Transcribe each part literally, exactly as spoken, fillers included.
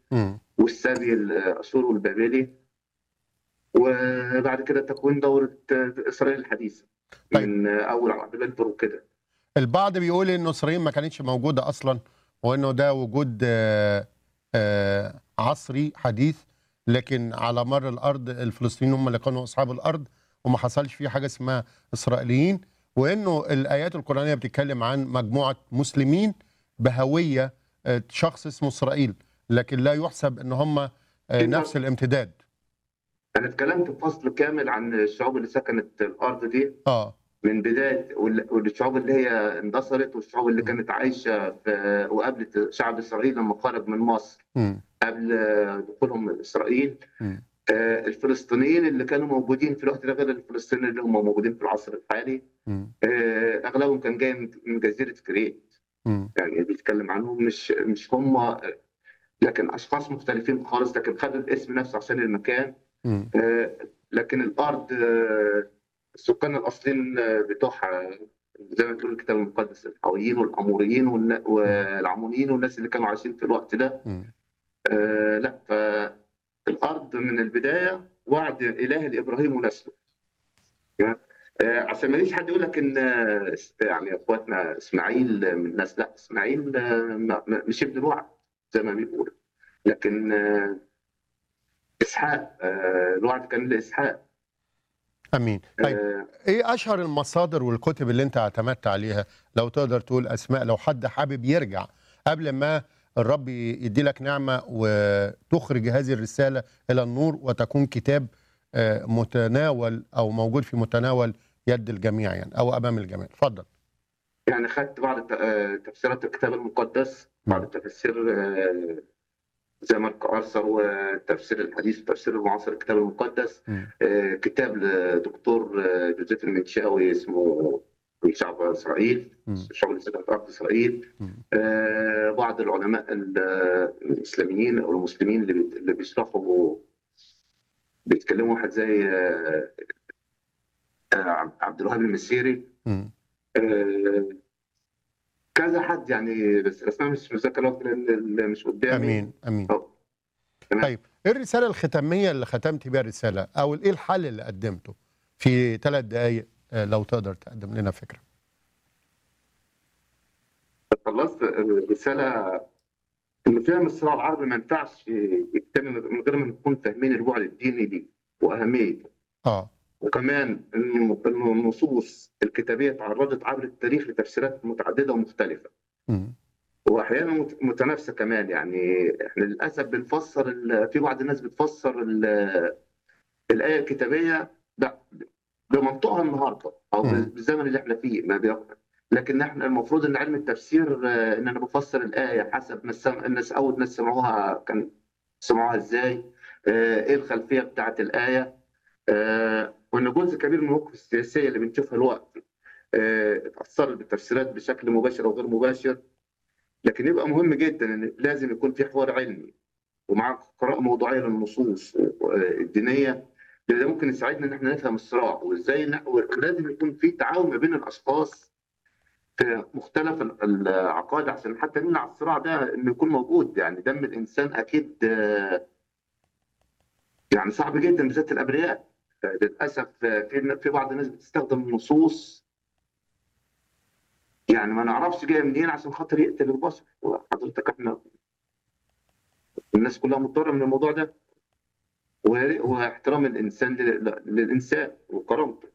إمم. والسبي الأشوري والبابلي، وبعد كده تكوين دولة إسرائيل الحديثة طيب من أول عهد بلفور وكده. البعض بيقول إنه إسرائيل ما كانتش موجودة أصلًا، وإنه ده وجود آآ عصري حديث، لكن على مَر الأرض الفلسطينيين هم اللي كانوا أصحاب الأرض، وما حصلش فيه حاجة اسمها إسرائيليين، وإنه الآيات القرآنية بتتكلم عن مجموعة مسلمين بهوية آآ شخص اسمه إسرائيل، لكن لا يُحسب إن هم آآ نفس كده الامتداد. أنا اتكلمت في فصل كامل عن الشعوب اللي سكنت الأرض دي آه. من بداية وال والشعوب اللي هي اندثرت، والشعوب اللي إمم. كانت عايشة في وقابلت شعب إسرائيل لمّا خرج من مصر إمم. قبل دخولهم لإسرائيل. إمم. آآ الفلسطينيين اللي كانوا موجودين في الوقت ده غير الفلسطينيين اللي هم موجودين في العصر الحالي. إمم. آآ أغلبهم كان جاي من من جزيرة كريت، إمم. يعني اللي بيتكلم عنهم مش مش هم، لكن أشخاص مختلفين خالص، لكن خدوا الاسم نفسه عشان المكان. إمم. آآ لكن الأرض السكان الأصليين بتوعها زي ما بيقول الكتاب المقدس الحويين والأموريين والن إمم. والعمونيين والناس اللي كانوا عايشين في الوقت ده. إمم. آآ لأ، فالأرض من البداية وعد إلهي لإبراهيم ونسله. آآ عشان ما يجيش حد يقول لك إن اس يعني إخواتنا إسماعيل من نسل، لأ، إسماعيل م م مش ابن الوعد زي ما بيقولوا، لكن إسحاق آآ الوعد كان لإسحاق. أمين. طيب آآ إيه أشهر المصادر والكتب اللي أنت اعتمدت عليها؟ لو تقدر تقول أسماء، لو حد حابب يرجع قبل ما الرب يدّي لك نعمة وتخرج هذه الرسالة إلى النور وتكون كتاب آآ متناول أو موجود في متناول يد الجميع يعني أو أمام الجميع، اتفضل. يعني خدت بعض ت آآ تفسيرات الكتاب المقدس، بعض إمم. التفاسير زي مارك أرثر والتفسير الحديث والتفسير المعاصر للكتاب المقدس. إمم. آآ كتاب لدكتور جوزيف المنشاوي اسمه من شعب إسرائيل، إمم. الشعوب اللي سكنت في أرض إسرائيل. إمم. آآ بعض العلماء ال الإسلاميين أو المسلمين اللي بت اللي بيشرحوا بيتكلموا واحد زي آآ عب عبد الوهاب المسيري. إمم. آآ كذا حد يعني، بس الأسماء مش متذكر دلوقتي لأن ال مش قدامي. أمين، أمين. آه، تمام. طيب إيه الرسالة الختامية اللي ختمت بيها الرسالة أو إيه الحل اللي قدّمته في ثلاث دقايق آآ لو تقدر تقدّم لنا فكرة؟ خلّصت الرسالة إن فهم الصراع العربي ما ينفعش يتم من غير ما نكون فاهمين البُعد الديني ليه وأهميته، آه. وكمان إنه إنه النصوص الكتابية اتعرّضت عبر التاريخ لتفسيرات متعددة ومختلفة، إمم. وأحيانًا مت متنافسة كمان. يعني إحنا للأسف بنفسّر ال في بعض الناس بتفسّر ال الآية الكتابية ب بمنطقها النهارده أو بال إمم. بالزمن اللي إحنا فيه، ما بي لكن إحنا المفروض إن علم التفسير إن أنا بافسّر الآية حسب ما السم الناس أول ناس سمعوها كان سمعوها إزاي، آآ إيه الخلفية بتاعة الآية. آآ وإن جزء كبير من المواقف السياسية اللي بنشوفها دلوقتي آآ اتأثّرت بالتفسيرات بشكل مباشر أو غير مباشر. لكن يبقى مهم جدًا إن لازم يكون في حوار علمي ومع قراءة موضوعية للنصوص و الدينية، لأن ده ممكن يساعدنا إن إحنا نفهم الصراع وإزاي ن ولازم يكون في تعاون ما بين الأشخاص في مختلف ال العقائد عشان حتى نمنع الصراع ده إنه يكون موجود. يعني دم الإنسان أكيد يعني صعب جدًا بالذات الأبرياء. للأسف في ن في بعض الناس بتستخدم النصوص يعني ما نعرفش جاية منين عشان خاطر يقتل البشر. وحضرتك إحنا الناس كلها متضررة من الموضوع ده. ويا ري إمم. واحترام الإنسان ل ل للإنسان وكرامته.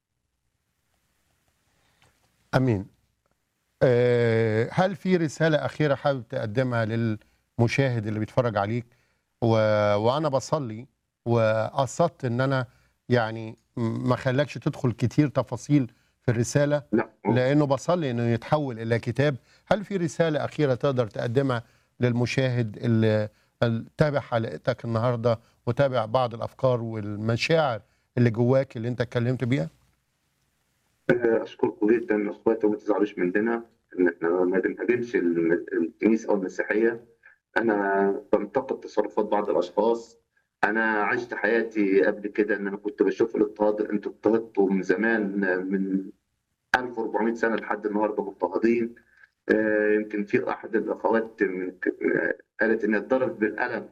أمين. آآ هل في رسالة أخيرة حابب تقدّمها للمشاهد اللي بيتفرّج عليك؟ و وأنا باصلّي وقصدت إن أنا يعني م ما اخلّيكش تدخل كتير تفاصيل في الرسالة، لأ، لإنه باصلّي إنه يتحوّل إلى كتاب. هل في رسالة أخيرة تقدر تقدّمها للمشاهد اللي ال تابع حلقتك النهارده وتابع بعض الأفكار والمشاعر اللي جواك اللي أنت اتكلّمت بيها؟ آآ أشكركم جدًا أخواتي وما تزعلوش مننا إن إحنا ما بنهاجمش ال الكنيسة أو المسيحية. أنا بانتقد تصرفات بعض الأشخاص. أنا عِشت حياتي قبل كده إن أنا كنت باشوف الاضطهاد، أنتم اضطهدتوا من زمان من ألف وأربعمية سنة لحد النهارده مضطهدين. آآ يمكن في أحد الأخوات من ك قالت إنها اتضربت بالقلم